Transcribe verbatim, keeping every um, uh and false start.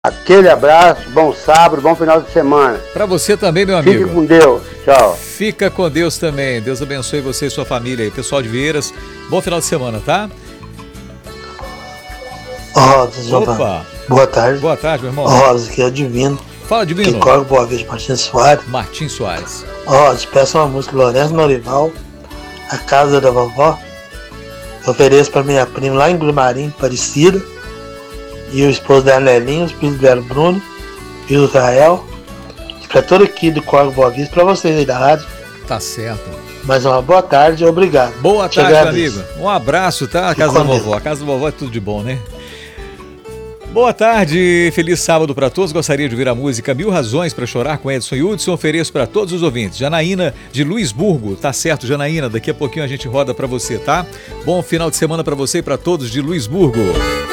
Aquele abraço, bom sábado, bom final de semana. Para você também, meu amigo. Fique com Deus, tchau. Fica com Deus também. Deus abençoe você e sua família aí. Pessoal de Vieiras, bom final de semana, tá? Rosa, Giovanni. Opa. Boa tarde. Boa tarde, meu irmão. Rosa, aqui é o Divino. Fala, Divino. Que corre Boa Vista, Martins Soares. Martins Soares. Rosa, peço uma música Lourenço Norival, A Casa da Vovó. Eu ofereço para minha prima lá em Grumarim, Aparecida. E o esposo da Nelinha, os filhos dela, Bruno e o Israel. E para todo aqui do Corvo Boa Vista, para vocês aí da rádio. Tá certo. Mais uma boa tarde e obrigado. Boa tarde, meu amigo. Um abraço, tá? A casa da vovó. A casa da vovó é tudo de bom, né? Boa tarde, feliz sábado para todos. Gostaria de ouvir a música Mil Razões para Chorar com Edson e Hudson. Ofereço para todos os ouvintes. Janaína de Luisburgo. Tá certo, Janaína. Daqui a pouquinho a gente roda para você, tá? Bom final de semana para você e para todos de Luisburgo.